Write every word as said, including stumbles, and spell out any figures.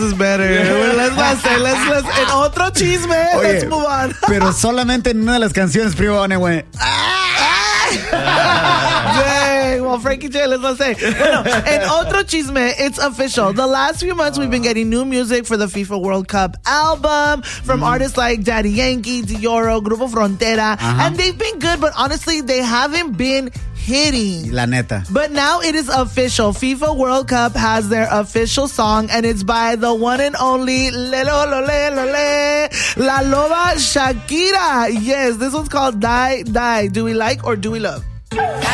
is better. Well, let's not say, let's, let's, en otro chisme, Oye, let's move on. Pero solamente en una de las canciones, primo, güey. Dang, well, Frankie J, let's not say. Bueno, en otro chisme, it's official. The last few months, we've been getting new music for the FIFA World Cup album from mm. artists like Daddy Yankee, Dioro, Grupo Frontera, uh-huh. and they've been good, but honestly, they haven't been hitting. La neta. But now it is official. FIFA World Cup has their official song, and it's by the one and only Lelo Lole Lole La Loba Shakira. Yes, this one's called Die Die. Do we like or do we love?